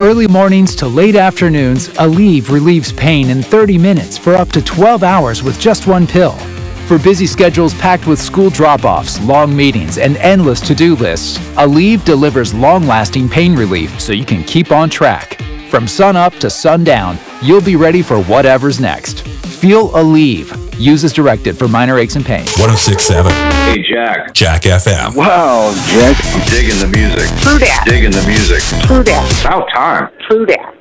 early mornings to late afternoons, Aleve relieves pain in 30 minutes for up to 12 hours with just one pill. For busy schedules packed with school drop-offs, long meetings, and endless to-do lists, Aleve delivers long-lasting pain relief so you can keep on track. From sun up to sundown, you'll be ready for whatever's next. Feel Aleve. Use as directed for minor aches and pains. 106.7. Hey, Jack. Jack FM. Wow, Jack. I'm digging the music. True that. Digging the music. True that. About time. True that.